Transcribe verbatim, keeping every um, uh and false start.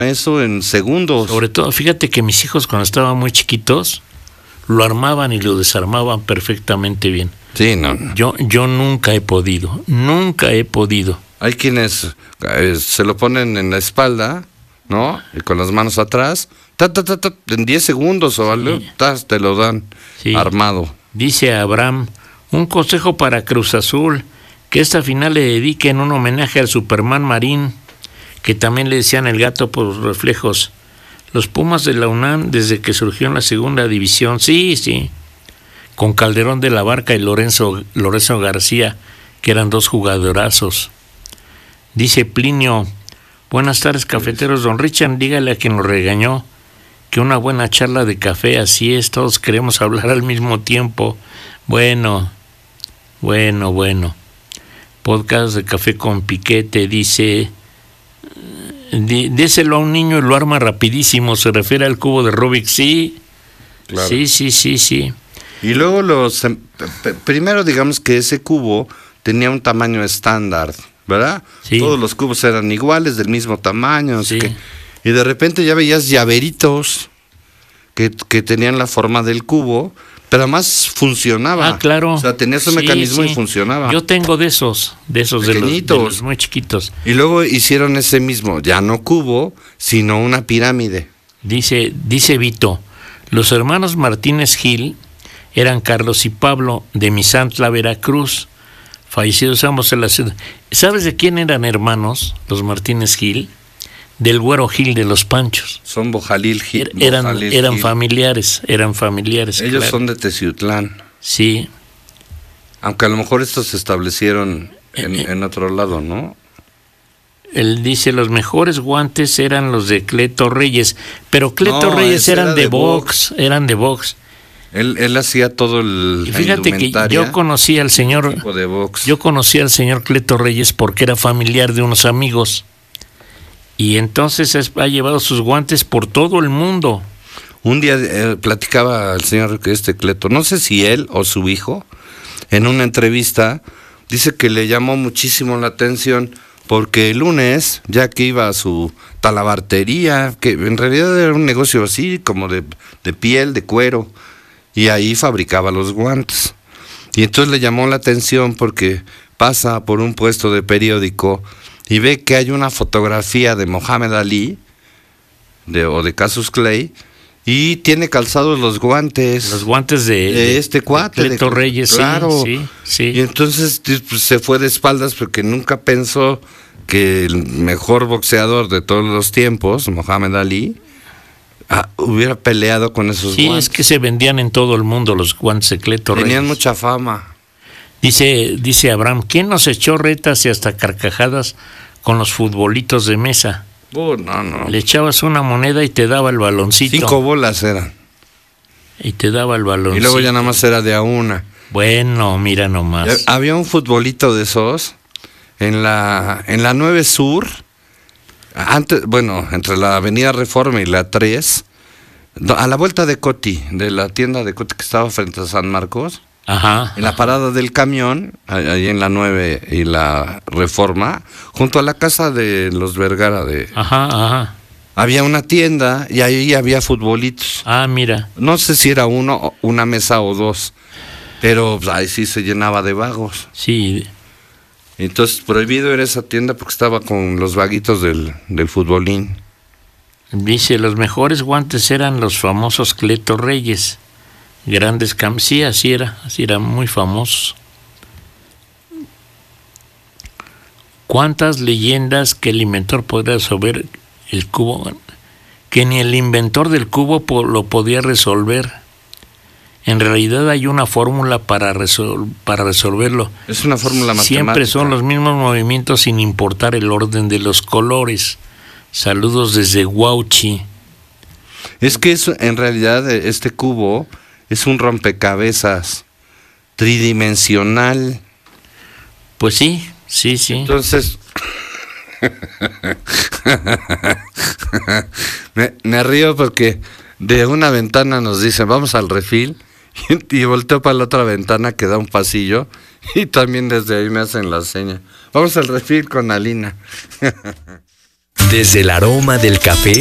eso en segundos. Sobre todo, fíjate que mis hijos cuando estaban muy chiquitos, lo armaban y lo desarmaban perfectamente bien. Sí, no. no. Yo, yo nunca he podido, nunca he podido. Hay quienes eh, se lo ponen en la espalda, ¿no? Y con las manos atrás, ta, ta, ta, ta, en diez segundos o algo, sí. tas, te lo dan sí. armado. Dice Abraham, un consejo para Cruz Azul, que esta final le dediquen un homenaje al Superman Marín, que también le decían el gato por los reflejos. Los Pumas de la UNAM, desde que surgió en la segunda división, sí, sí, con Calderón de la Barca y Lorenzo, Lorenzo García, que eran dos jugadorazos. Dice Plinio, buenas tardes cafeteros, don Richard, dígale a quien lo regañó que una buena charla de café, así es, todos queremos hablar al mismo tiempo. Bueno, bueno, bueno. Podcast de café con piquete, dice, déselo a un niño y lo arma rapidísimo, se refiere al cubo de Rubik, sí, claro. sí, sí, sí, sí. Y luego los, primero digamos que ese cubo tenía un tamaño estándar, ¿verdad? Sí. Todos los cubos eran iguales, del mismo tamaño, sí. que, y de repente ya veías llaveritos que, que tenían la forma del cubo, pero además funcionaba. Ah, claro. O sea, tenía su sí, mecanismo sí. y funcionaba. Yo tengo de esos, de esos de los, de los muy chiquitos. Y luego hicieron ese mismo, ya no cubo, sino una pirámide. Dice, dice Vito, los hermanos Martínez Gil eran Carlos y Pablo de Misantla, Veracruz, fallecidos ambos en la ciudad. ¿Sabes de quién eran hermanos los Martínez Gil? Del Güero Gil de los Panchos. Son Bojalil Gil. Er, eran Bojalil eran Gil. familiares, eran familiares. Ellos claro. son de Teciutlán. Sí. Aunque a lo mejor estos se establecieron en, eh, en otro lado, ¿no? Él dice, los mejores guantes eran los de Cleto Reyes, pero Cleto no, Reyes eran era de, de box, box, eran de box. Él, él hacía todo el y fíjate que yo conocí al señor, de box. yo conocí al señor Cleto Reyes porque era familiar de unos amigos. Y entonces es, ha llevado sus guantes por todo el mundo. Un día eh, platicaba al señor este Cleto, no sé si él o su hijo, en una entrevista, dice que le llamó muchísimo la atención porque el lunes, ya que iba a su talabartería, que en realidad era un negocio así, como de, de piel, de cuero, y ahí fabricaba los guantes. Y entonces le llamó la atención porque pasa por un puesto de periódico y ve que hay una fotografía de Mohamed Ali de, o de Cassius Clay y tiene calzados los guantes. Los guantes de, de este cuate. De Cleto de, Reyes, claro. sí, sí. Y entonces pues, se fue de espaldas porque nunca pensó que el mejor boxeador de todos los tiempos, Mohamed Ali, ah, hubiera peleado con esos sí, guantes. Sí, es que se vendían en todo el mundo los guantes de Cleto Reyes. Tenían mucha fama. Dice, dice Abraham, ¿quién nos echó retas y hasta carcajadas con los futbolitos de mesa? Oh, no, no. Le echabas una moneda y te daba el baloncito. Cinco bolas eran. Y te daba el baloncito. Y luego ya nada más era de a una. Bueno, mira nomás. Había un futbolito de esos en la en la nueve Sur, antes, bueno, entre la Avenida Reforma y la tres, a la vuelta de Coti, de la tienda de Coti que estaba frente a San Marcos. Ajá. En la parada del camión, ahí en la nueve y la Reforma, junto a la casa de los Vergara de. Ajá, ajá. Había una tienda y ahí había futbolitos. Ah, mira. No sé si era uno, una mesa o dos, pero ahí sí se llenaba de vagos. Sí. Entonces prohibido era esa tienda porque estaba con los vaguitos del, del futbolín. Dice, los mejores guantes eran los famosos Cleto Reyes. Grandes cam... Sí, así era, así era, muy famosos. ¿Cuántas leyendas que el inventor podría resolver el cubo? Que ni el inventor del cubo lo podía resolver. En realidad hay una fórmula para, resol... para resolverlo. Es una fórmula matemática. Siempre son los mismos movimientos sin importar el orden de los colores. Saludos desde Huauchi. Es que eso, en realidad este cubo es un rompecabezas tridimensional. Pues sí, sí, sí. Entonces, me, me río porque de una ventana nos dicen, vamos al refil, y, y volteo para la otra ventana que da un pasillo, y también desde ahí me hacen la seña. Vamos al refil con Alina. Desde el aroma del café